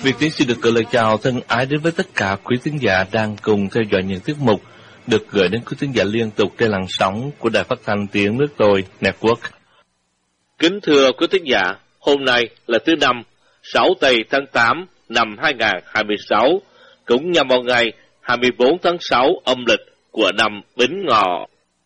Việt Tiến xin được gửi lời chào thân ái đến với tất cả quý thính giả đang cùng theo dõi những tiết mục được gửi đến quý thính giả liên tục trên làn sóng của Đài Phát thanh Tiếng Nước Tôi Network. Kính thưa quý thính giả, hôm nay là thứ Năm, 6 tây tháng 8 năm 2026, cũng nhằm vào ngày 24 tháng 6 âm lịch của năm Bính Ngọ.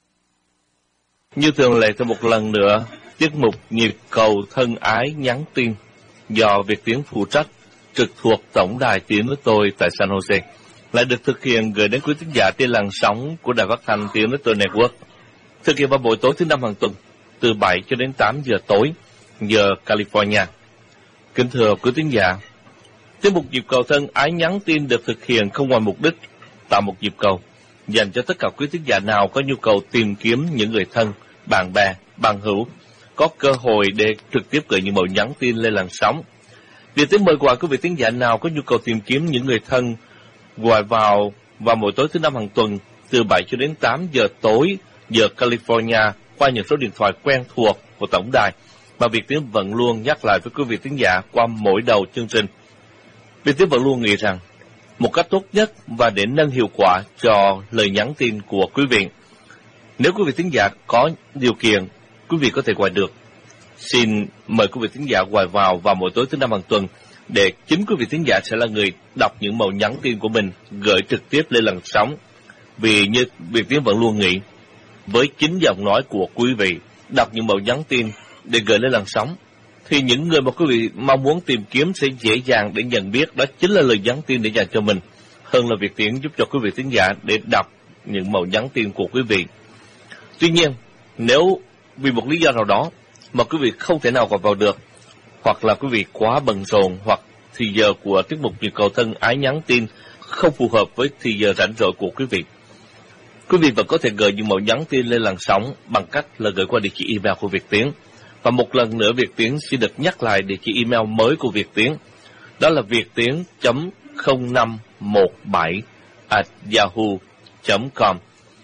Như thường lệ, thêm một lần nữa, tiết mục Nhịp Cầu Thân Ái Nhắn Tin do Việt Tiến phụ trách, trực thuộc Tổng đài Tiếng Nước Tôi tại San Jose, lại được thực hiện gửi đến quý thính giả trên làn sóng của Đài Phát thanh Tiếng Nước Tôi Network, thực hiện vào buổi tối thứ Năm hàng tuần, từ 7 cho đến 8 giờ tối, giờ California. Kính thưa quý thính giả, tiết mục Nhịp Cầu Thân Ái Nhắn Tin được thực hiện không ngoài mục đích tạo một nhịp cầu dành cho tất cả quý thính giả nào có nhu cầu tìm kiếm những người thân, bạn bè, bằng hữu, có cơ hội để trực tiếp gửi những mẫu nhắn tin lên làn sóng. Việt Tiến mời gọi quý vị thính giả nào có nhu cầu tìm kiếm những người thân gọi vào mỗi tối thứ Năm hàng tuần từ 7 cho đến 8 giờ tối giờ California qua những số điện thoại quen thuộc của tổng đài mà Việt Tiến vẫn luôn nhắc lại với quý vị thính giả qua mỗi đầu chương trình. Việt Tiến vẫn luôn nghĩ rằng một cách tốt nhất và để nâng hiệu quả cho lời nhắn tin của quý vị, nếu quý vị thính giả có điều kiện, quý vị có thể gọi được. Xin mời quý vị thính giả gọi vào mỗi tối thứ Năm hàng tuần để chính quý vị thính giả sẽ là người đọc những mẫu nhắn tin của mình gửi trực tiếp lên làn sóng. Vì như Việt Tiến vẫn luôn nghĩ, với chính giọng nói của quý vị đọc những mẫu nhắn tin để gửi lên làn sóng, thì những người mà quý vị mong muốn tìm kiếm sẽ dễ dàng để nhận biết đó chính là lời nhắn tin để dành cho mình, hơn là Việt Tiến giúp cho quý vị thính giả để đọc những mẫu nhắn tin của quý vị. Tuy nhiên, nếu vì một lý do nào đó mà quý vị không thể nào gọi vào được, hoặc là quý vị quá bận rộn, hoặc thì giờ của tiết mục Nhịp Cầu Thân Ái Nhắn Tin không phù hợp với thì giờ rảnh rỗi của quý vị vẫn có thể gửi những mẫu nhắn tin lên làn sóng bằng cách là gửi qua địa chỉ email của Việt Tiến. Và một lần nữa Việt Tiến xin được nhắc lại địa chỉ email mới của Việt Tiến, đó là viettiến.0517@yahoo.com,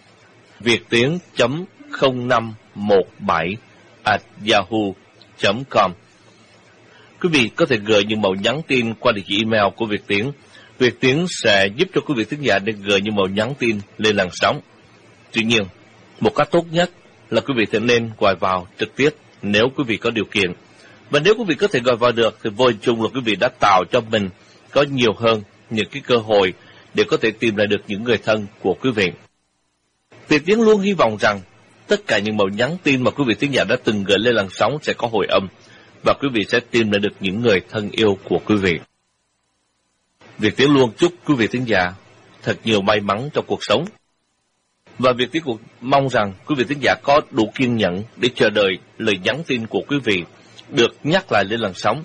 viettiến.0517@yahoo.com. Quý vị có thể gửi những mẫu nhắn tin qua địa chỉ email của Việt Tiến. Việt Tiến sẽ giúp cho quý vị thính giả để gửi những mẫu nhắn tin lên làn sóng. Tuy nhiên, một cách tốt nhất là quý vị sẽ nên gọi vào trực tiếp nếu quý vị có điều kiện. Và nếu quý vị có thể gọi vào được thì vô hình chung là quý vị đã tạo cho mình có nhiều hơn những cái cơ hội để có thể tìm lại được những người thân của quý vị. Việt Tiến luôn hy vọng rằng tất cả những mẫu nhắn tin mà quý vị thính giả đã từng gửi lên làn sóng sẽ có hồi âm và quý vị sẽ tìm lại được những người thân yêu của quý vị. Việt Tiến luôn chúc quý vị thính giả thật nhiều may mắn trong cuộc sống. Và Việt Tiến cũng mong rằng quý vị thính giả có đủ kiên nhẫn để chờ đợi lời nhắn tin của quý vị được nhắc lại lên làn sóng.